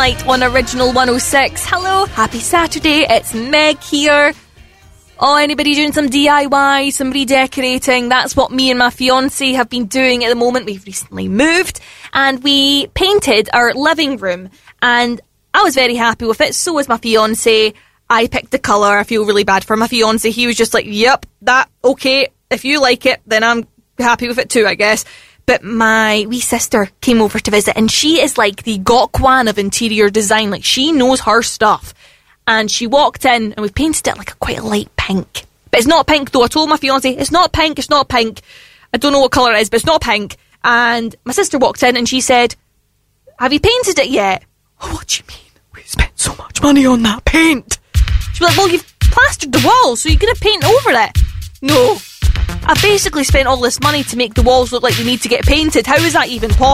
Light on Original 106. Hello, happy Saturday, it's Meg here. Oh, anybody doing some DIY, some redecorating? That's what me and my fiancé have been doing at the moment. We've recently moved and we painted our living room and I was very happy with it. So was my fiancé. I picked the colour. I feel really bad for my fiancé. He was just like, yep, that, okay. If you like it, then I'm happy with it too, I guess. But my wee sister came over to visit and she is like the Gokwan of interior design. Like, she knows her stuff. And she walked in and we painted it like quite a light pink. But it's not pink though. I told my fiancé, it's not pink. I don't know what colour it is, but it's not pink. And my sister walked in and she said, have you painted it yet? Oh, what do you mean? We spent so much money on that paint. She was like, well, you've plastered the walls, so you're going to paint over it. No. I basically spent all this money to make the walls look like they need to get painted. How is that even possible?